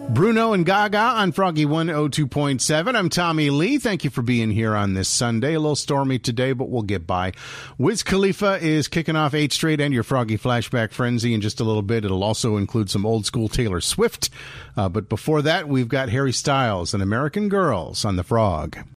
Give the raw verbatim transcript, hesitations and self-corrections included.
Bruno and Gaga on Froggy one oh two point seven. I'm Tommy Lee. Thank you for being here on this Sunday. A little stormy today, but we'll get by. Wiz Khalifa is kicking off eight Straight and your Froggy Flashback Frenzy in just a little bit. It'll also include some old school Taylor Swift. Uh, but before that, we've got Harry Styles and American Girls on the Frog.